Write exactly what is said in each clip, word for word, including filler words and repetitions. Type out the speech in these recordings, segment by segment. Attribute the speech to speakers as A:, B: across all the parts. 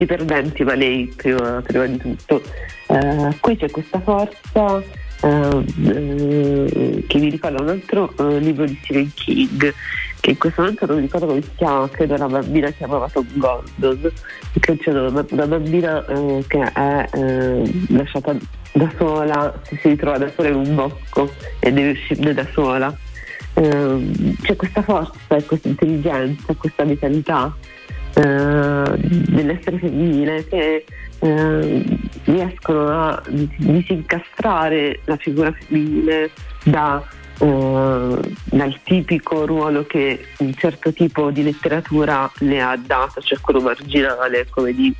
A: di perdenti, ma lei prima, prima di tutto. Uh, qui c'è questa forza uh, uh, che mi ricorda un altro uh, libro di Stephen King, che in questo momento non mi ricordo come si chiama, credo la bambina si chiamava Tom Gordon, che c'è una, una bambina uh, che è uh, lasciata da sola, si, si ritrova da sola in un bosco e deve uscirne da sola. Uh, c'è questa forza e questa intelligenza, questa vitalità uh, dell'essere femminile che uh, riescono a disincastrare la figura femminile da Uh, dal tipico ruolo che un certo tipo di letteratura le ha dato, cioè quello marginale, come di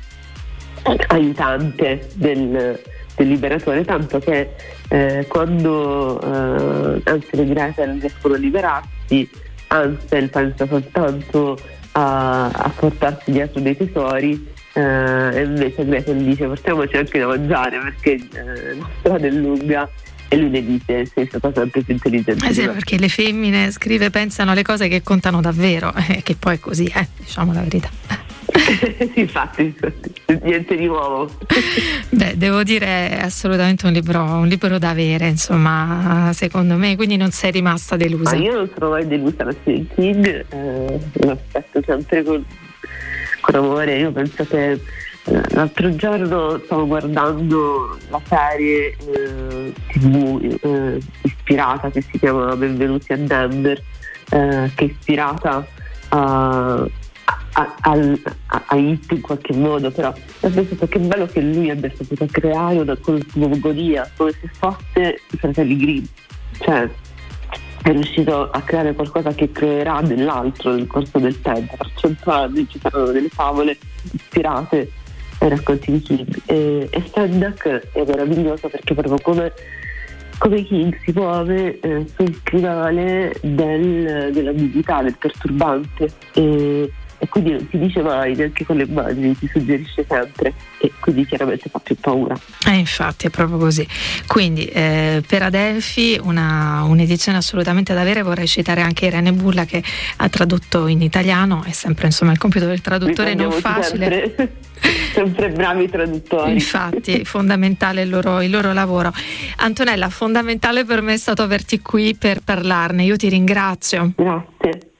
A: aiutante del, del liberatore, tanto che eh, quando uh, Hansel e Gretel riescono a liberarsi, Hansel pensa soltanto a, a portarsi dietro dei tesori, uh, e invece Gretel dice portiamoci anche da mangiare perché uh, la strada è lunga. E lui le dice sei stata sempre più intelligente.
B: Eh sì, perché le femmine, scrive, pensano alle cose che contano davvero, eh, che poi è così, eh, diciamo la verità.
A: Sì, infatti, infatti, niente di nuovo.
B: Beh, devo dire è assolutamente un libro, un libro da avere, insomma, secondo me, quindi non sei rimasta delusa.
A: Ma io non sono mai delusa da Stephen King, eh, lo aspetto sempre con, con amore. Io penso che l'altro giorno stavo guardando la serie eh, tivù eh, ispirata che si chiama Benvenuti a Denver, eh, che è ispirata a, a, a, a, a It in qualche modo, però ho pensato che bello che lui abbia saputo creare una cosmogonia come se fosse i fratelli Grimm, cioè è riuscito a creare qualcosa che creerà dell'altro nel corso del tempo. Per cento anni ci saranno delle favole ispirate ai racconti di King, e, e Stendhal è meraviglioso perché proprio come, come King si muove eh, sul scrivale del, dell'ambiguità, del perturbante, e, e quindi non ti dice mai, neanche con le immagini, ti suggerisce sempre, e quindi chiaramente fa più paura.
B: Eh, infatti è proprio così. Quindi eh, per Adelphi una, un'edizione assolutamente da avere. Vorrei citare anche Irene Bulla che ha tradotto in italiano, è sempre insomma il compito del traduttore non facile.
A: Sempre. Sempre bravi traduttori.
B: Infatti è fondamentale il loro, il loro lavoro. Antonella, fondamentale per me è stato averti qui per parlarne, io ti ringrazio.
A: Grazie.